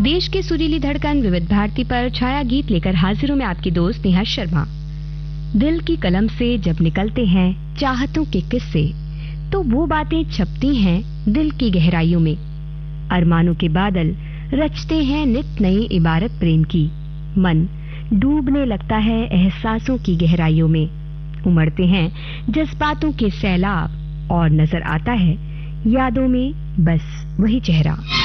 देश की सुरीली धड़कन विविध भारती पर छाया गीत लेकर हाजिर हूं मैं आपकी दोस्त नेहा शर्मा। दिल की कलम से जब निकलते हैं चाहतों के किस्से, तो वो बातें छपती हैं दिल की गहराइयों में। अरमानों के बादल रचते हैं नित नई इबारत प्रेम की। मन डूबने लगता है एहसासों की गहराइयों में। उमड़ते हैं जज्बातों के सैलाब और नजर आता है यादों में बस वही चेहरा।